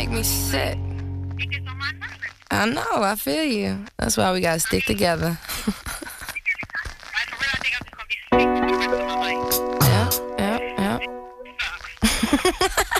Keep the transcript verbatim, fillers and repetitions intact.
make me sick. I know, I feel you. That's why we gotta stick together. Yeah, yeah, yeah.